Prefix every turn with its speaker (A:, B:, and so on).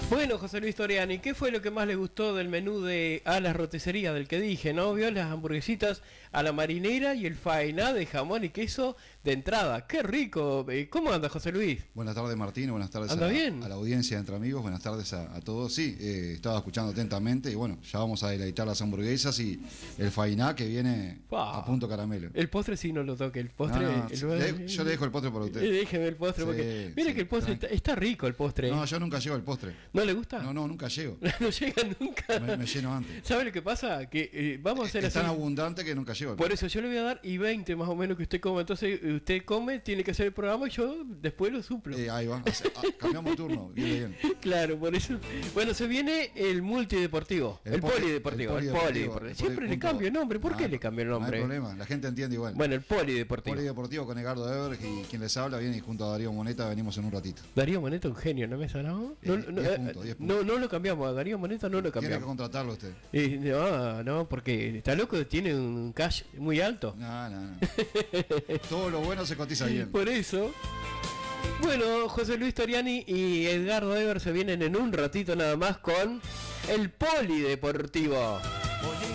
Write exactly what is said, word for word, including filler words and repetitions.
A: Bueno, José Luis Toriani, ¿qué fue lo que más le gustó del menú de a la roticería del que dije, no? Vio las hamburguesitas a la marinera y el faena de jamón y queso de entrada. ¡Qué rico! ¿Cómo anda, José Luis?
B: Buenas tardes, Martín, buenas tardes a,
A: ¿Anda bien?
B: a la audiencia de Entre Amigos, buenas tardes a, a todos. Sí, eh, estaba escuchando atentamente y bueno, ya vamos a deleitar las hamburguesas y el fainá que viene
A: Fua.
B: a punto caramelo.
A: El postre sí no lo toque, el postre...
B: No, no,
A: el...
B: le, yo le dejo el postre para usted.
A: Eh, déjeme el postre,
B: Sí,
A: porque... Mire
B: sí,
A: que el postre está, está rico, el postre.
B: No, yo nunca llego al postre.
A: ¿No le gusta?
B: No, no, nunca llego.
A: No llega nunca.
B: Me, me lleno antes.
A: ¿Sabe lo que pasa? Que eh, vamos a hacer
B: Es
A: así.
B: tan abundante que nunca llego.
A: Por eso yo le voy a dar y veinte más o menos que usted come. Entonces usted come, tiene que hacer el programa y yo después lo suplo.
B: Eh, ahí va. O sea, ah, cambiamos turno. Bien, bien.
A: Claro, por eso. Bueno, se viene el multideportivo. El, el
B: poli,
A: polideportivo. El polideportivo. El polideportivo. Siempre
B: el
A: le cambio el nombre. ¿Por ah, qué le cambio el nombre?
B: No hay problema. La gente entiende igual.
A: Bueno, el polideportivo.
B: Polideportivo con Edgardo Eber y quien les habla viene y junto a Darío Moneta venimos en un ratito.
A: Darío Moneta, un genio, ¿no me sonó? No,
B: Eh,
A: no,
B: diez
A: eh,
B: puntos, diez
A: no,
B: puntos.
A: no lo cambiamos. A Darío Moneta no lo cambiamos.
B: Tiene que contratarlo usted.
A: Eh, no, no, porque está loco, tiene un cash muy alto.
B: No, no, no. Todo lo bueno se cotiza bien.
A: Por eso. Bueno, José Luis Toriani y Edgardo Eber se vienen en un ratito nada más con el polideportivo.